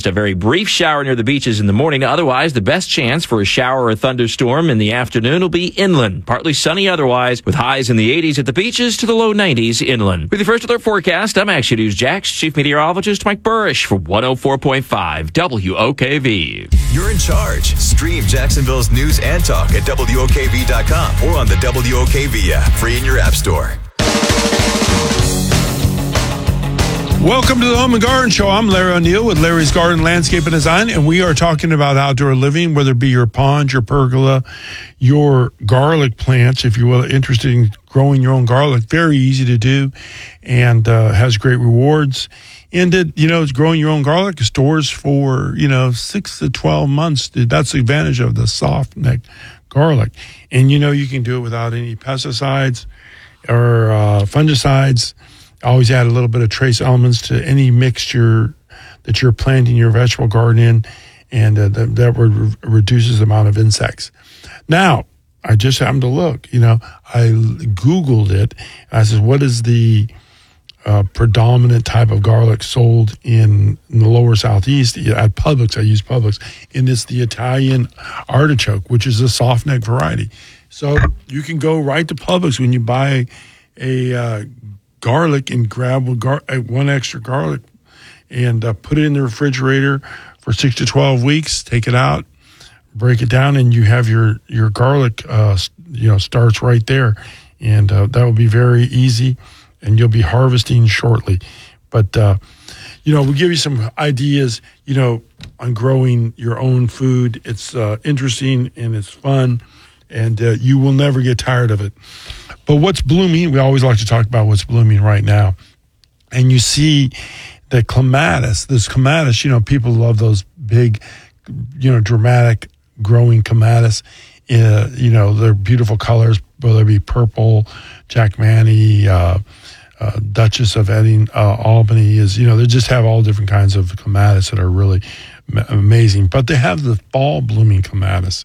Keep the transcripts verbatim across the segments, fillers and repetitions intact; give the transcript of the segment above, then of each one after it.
Just a very brief shower near the beaches in the morning. Otherwise, the best chance for a shower or thunderstorm in the afternoon will be inland. Partly sunny otherwise, with highs in the eighties at the beaches to the low nineties inland. With the First Alert forecast, I'm Action News Jax Chief Meteorologist Mike Burrish for one oh four point five W O K V. You're in charge. Stream Jacksonville's news and talk at W O K V dot com or on the W O K V app, free in your app store. Welcome to the Home and Garden Show. I'm Larry O'Neill with Larry's Garden Landscape and Design, and we are talking about outdoor living, whether it be your pond, your pergola, your garlic plants, if you will, interested in growing your own garlic. Very easy to do and uh, has great rewards. And, it, you know, it's growing your own garlic stores for, you know, six to twelve months. That's the advantage of the soft neck garlic. And, you know, you can do it without any pesticides or uh, fungicides. Always add a little bit of trace elements to any mixture that you're planting your vegetable garden in, and uh, that, that re- reduces the amount of insects. Now, I just happened to look, you know, I Googled it. I said, what is the uh, predominant type of garlic sold in, in the lower southeast? At Publix, I use Publix, and it's the Italian artichoke, which is a soft neck variety. So you can go right to Publix when you buy a uh, garlic and grab a gar- one extra garlic and uh, put it in the refrigerator for six to twelve weeks. Take it out, break it down, and you have your your garlic. Uh, you know, starts right there, and uh, that will be very easy, and you'll be harvesting shortly. But uh, you know, we give you some ideas. You know, on growing your own food. It's uh, interesting and it's fun, and uh, you will never get tired of it. But what's blooming, we always like to talk about what's blooming right now. And you see the clematis, this clematis, you know, people love those big, you know, dramatic growing clematis. Uh, you know, they're beautiful colors, whether it be purple, Jackmani, uh, uh, Duchess of Edding, uh, Albany is, you know, they just have all different kinds of clematis that are really m- amazing. But they have the fall blooming clematis,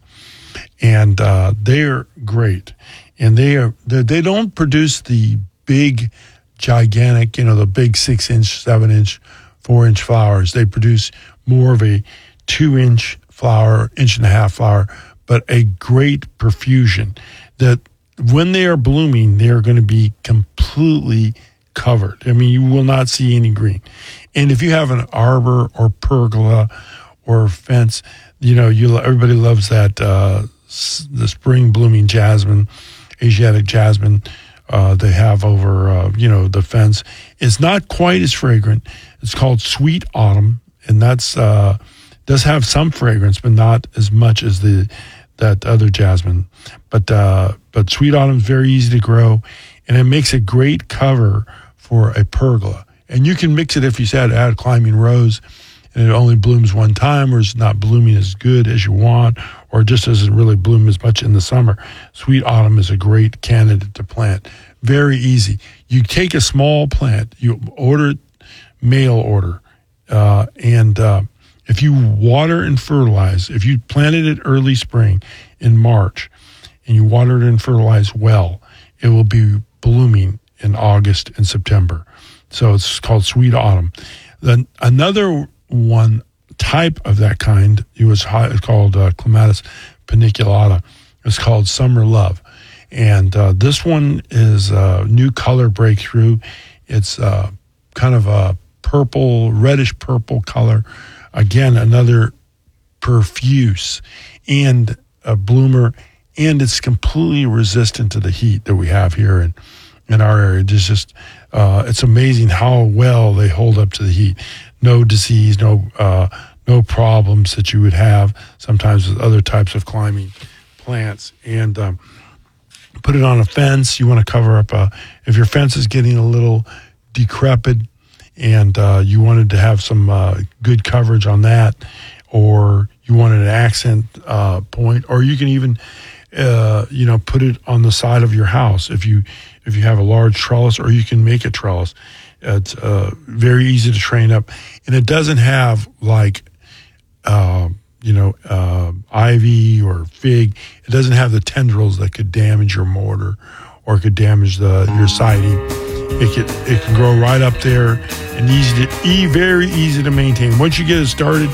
and uh, they're great. And they are they don't produce the big, gigantic, you know, the big six inch, seven inch, four inch flowers. They produce more of a two inch flower, inch and a half flower, but a great profusion. That when they are blooming, they are going to be completely covered. I mean, you will not see any green. And if you have an arbor or pergola or fence, you know, you everybody loves that uh, the spring blooming jasmine. Asiatic jasmine uh, they have over, uh, you know, the fence. It's not quite as fragrant. It's called Sweet Autumn, and that's uh, does have some fragrance, but not as much as the that other jasmine. But uh, but Sweet Autumn is very easy to grow, and it makes a great cover for a pergola. And you can mix it if you said add climbing rose, and it only blooms one time, or it's not blooming as good as you want, or just doesn't really bloom as much in the summer. Sweet Autumn is a great candidate to plant. Very easy. You take a small plant, you order it, mail order, uh, and uh, if you water and fertilize, if you planted it early spring in March, and you water it and fertilize well, it will be blooming in August and September. So it's called Sweet Autumn. Then another one type of that kind, it was it's called uh, Clematis paniculata. It's called Summer Love, and uh, this one is a new color breakthrough. It's uh, kind of a purple, reddish purple color. Again, another profuse and a bloomer, and it's completely resistant to the heat that we have here in in our area. It's just uh, it's amazing how well they hold up to the heat. No disease, no uh, no problems that you would have sometimes with other types of climbing plants. And um, put it on a fence. You want to cover up a, if your fence is getting a little decrepit and uh, you wanted to have some uh, good coverage on that, or you wanted an accent uh, point, or you can even uh, you know put it on the side of your house if you if you have a large trellis, or you can make a trellis. It's uh, very easy to train up, and it doesn't have like, uh, you know, uh, ivy or fig. It doesn't have the tendrils that could damage your mortar or could damage the your siding. It can it can grow right up there and easy to e very easy to maintain. Once you get it started,